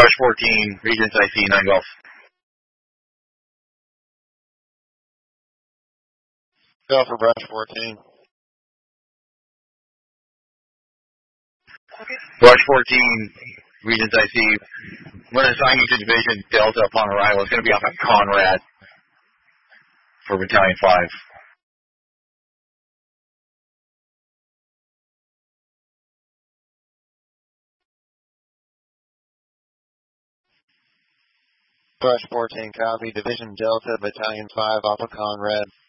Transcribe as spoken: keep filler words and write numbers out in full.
Rush fourteen, Regents I C, nine Golf. Go for Rush fourteen. Rush fourteen, Regents I C. We're going to assign you to Division Delta upon arrival. It's going to be off at Conrad for Battalion five. Rush fourteen, copy. Division Delta, Battalion five, off of Conrad.